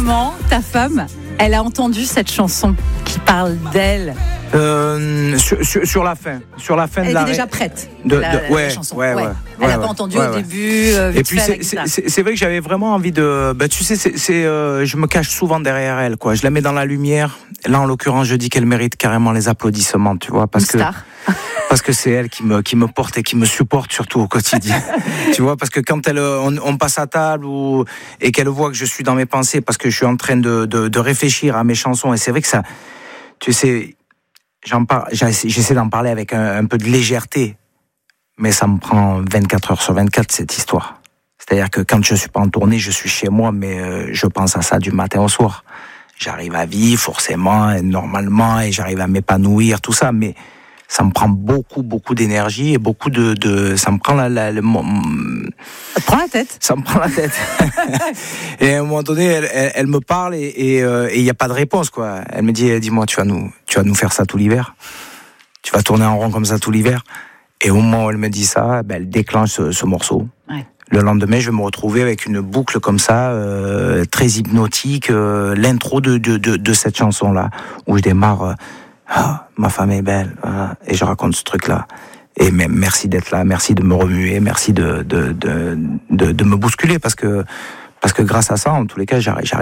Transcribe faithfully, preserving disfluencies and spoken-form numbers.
comment ta femme, elle a entendu cette chanson qui parle d'elle? Euh, sur, sur, sur la fin, sur la fin elle de la. Elle était déjà prête. De, la, de, la, ouais, la chanson. Ouais, ouais, ouais. ouais. Elle ouais, n'a ouais, pas entendu ouais, au ouais. début. Euh, Et puis c'est, c'est, c'est, c'est vrai que j'avais vraiment envie de. Bah, tu sais, c'est, c'est, euh, je me cache souvent derrière elle, quoi. Je la mets dans la lumière. Là, en l'occurrence, je dis qu'elle mérite carrément les applaudissements, tu vois, parce Une que. star. Parce que c'est elle qui me, qui me porte et qui me supporte surtout au quotidien. Tu vois, parce que quand elle, on, on passe à table ou, et qu'elle voit que je suis dans mes pensées parce que je suis en train de, de, de réfléchir à mes chansons, et c'est vrai que ça, tu sais, j'en parle, j'essaie d'en parler avec un, un peu de légèreté, mais ça me prend vingt-quatre heures sur vingt-quatre cette histoire. C'est-à-dire que quand je suis pas en tournée, je suis chez moi, mais euh, je pense à ça du matin au soir. J'arrive à vivre forcément, et normalement, et j'arrive à m'épanouir, tout ça, mais ça me prend beaucoup, beaucoup d'énergie et beaucoup de, de ça me prend la, la, le, ça te prend la tête. Ça me prend la tête. Et à un moment donné, elle, elle, elle me parle et il et, euh, y a pas de réponse, quoi. Elle me dit, dis-moi, tu vas nous, tu vas nous faire ça tout l'hiver. Tu vas tourner en rond comme ça tout l'hiver. Et au moment où elle me dit ça, ben, elle déclenche ce, ce morceau. Ouais. Le lendemain, je vais me retrouver avec une boucle comme ça, euh, très hypnotique, euh, l'intro de, de, de, de cette chanson-là, où je démarre. Euh, Ah, ma femme est belle, voilà. Et je raconte ce truc-là. Et même merci d'être là, merci de me remuer, merci de de de de, de me bousculer parce que parce que grâce à ça, en tous les cas, j'arrive.